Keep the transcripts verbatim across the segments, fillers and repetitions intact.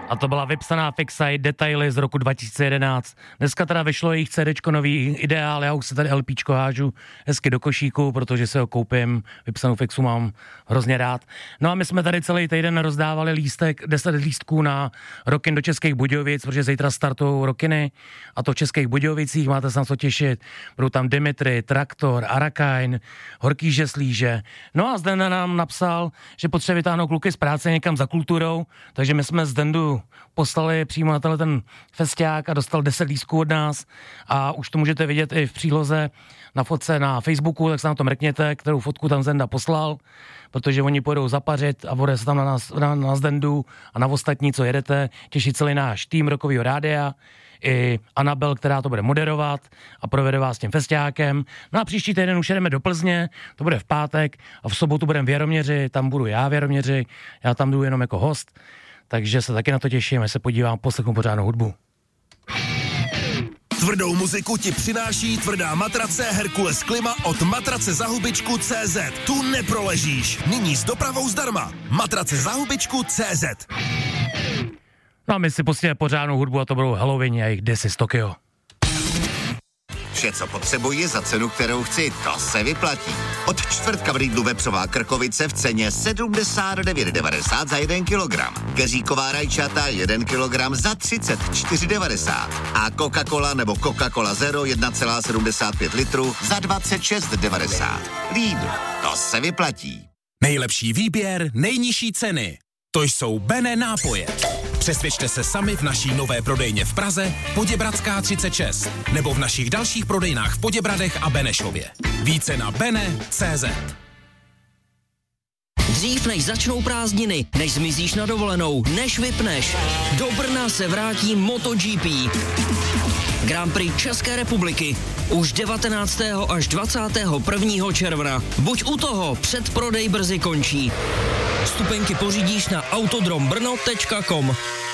A to byla vypsaná Fixite Detaily z roku dva tisíce jedenáct. Dneska teda vyšlo jejich CDčko nový Ideál, já už se tady LPčko hážu hezky do košíku, protože se ho koupím, vypsanou Fixu mám hrozně rád. No a my jsme tady celý týden rozdávali lístek, deset lístků na Rockin do Českých Budějovic, protože zítra startují Rockiny a to v Českých Budějovicích, máte se na co těšit. Budou tam Dimitri, Traktor, Arakajn, Horký Žeslíže. No a Zdenda nám napsal, že potřebuje vytáhnout kluky z práce někam za kulturou, takže my jsme Zdendu poslali přímo na tenhle ten festiák a dostal deset lístků od nás a už to můžete vidět i v příloze na fotce na Facebooku, tak se na to mrkněte, kterou fotku tam Zenda poslal, protože oni pojedou zapařit a bude se tam na nás, na, na Zdendu a na ostatní, co jedete, těší celý náš tým Rockovýho rádia, i Anabel, která to bude moderovat a provede vás tím festiákem. No a příští týden už jedeme do Plzně, to bude v pátek a v sobotu budeme v Jaroměři, tam budu já v Jaroměři, já tam jdu jenom jako host, takže se taky na to těším, až se podívám, poslechnu pořádnou hudbu. Tvrdou muziku ti přináší tvrdá matrace Herkules Klima od matrace za hubičku tečka cé zet. Tu neproležíš. Nyní s dopravou zdarma. Matrace za hubičku tečka cé zet. No a my si pustíme pořádnou hudbu a to budou Halloween a jejich This is Tokyo. Vše, co potřebuji za cenu, kterou chci, to se vyplatí. Od čtvrtka v Lidlu vepřová krkovice v ceně sedmdesát devět devadesát za jeden kilogram. Keříková rajčata jeden kilogram za třicet čtyři devadesát. A Coca-Cola nebo Coca-Cola Zero jedna celá sedmdesát pět litru za dvacet šest devadesát. Lidl, to se vyplatí. Nejlepší výběr, nejnižší ceny. To jsou Bene nápoje. Přesvědčte se sami v naší nové prodejně v Praze, Poděbradská třicet šest, nebo v našich dalších prodejnách v Poděbradech a Benešově. Více na bene tečka cé zet. Dřív než začnou prázdniny, než zmizíš na dovolenou, než vypneš, do Brna se vrátí MotoGP. Grand Prix České republiky už devatenáctého až dvacátého prvního června. Buď u toho, předprodej brzy končí. Vstupenky pořídíš na autodrombrno tečka com.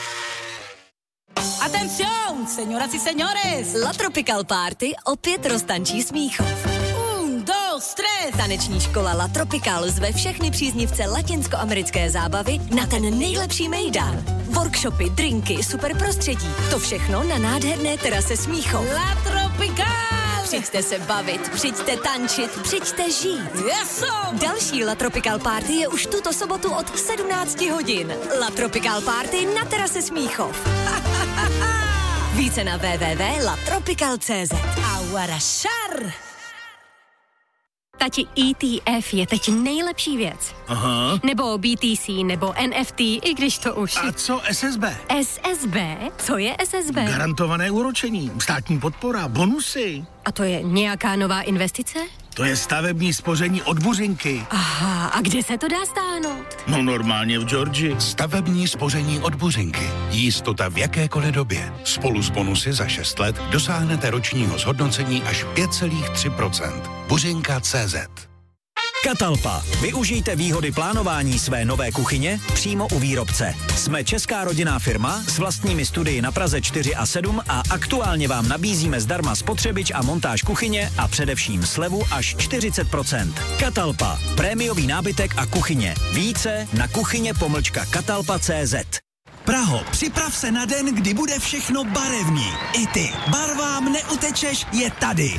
Atención, señoras y señores! La Tropical Party opět roztančí Smíchov. Un, dos, tres! Taneční škola La Tropical zve všechny příznivce latinskoamerické zábavy na ten nejlepší mejdan. Workshopy, drinky, super prostředí. To všechno na nádherné terase Smíchov. La Tropical! Přijďte se bavit, přijďte tančit, přijďte žít. Yeso! Další La Tropical Party je už tuto sobotu od sedmnáct hodin. La Tropical Party na terase Smíchov. Více na w w w tečka la tropical tečka cé zet. Aguarašar! Tati, E T F je teď nejlepší věc. Aha. Nebo B T C, nebo N F T, i když to už... A co S S B? S S B? Co je S S B? Garantované úročení, státní podpora, bonusy. A to je nějaká nová investice? To je stavební spoření od Buřinky. Aha, a kde se to dá stáhnout? No normálně v Georgii. Stavební spoření od Buřinky. Jistota v jakékoliv době. Spolu s bonusy za šest let dosáhnete ročního zhodnocení až pět celá tři procenta. Buřinka tečka cé zet. Catalpa. Využijte výhody plánování své nové kuchyně přímo u výrobce. Jsme česká rodinná firma s vlastními studii na Praze čtyři a sedm a aktuálně vám nabízíme zdarma spotřebič a montáž kuchyně a především slevu až čtyřicet procent. Catalpa. Prémiový nábytek a kuchyně. Více na kuchyně pomlčka catalpa tečka cé zet. Praho, připrav se na den, kdy bude všechno barevný. I ty. Barvám neutečeš, je tady.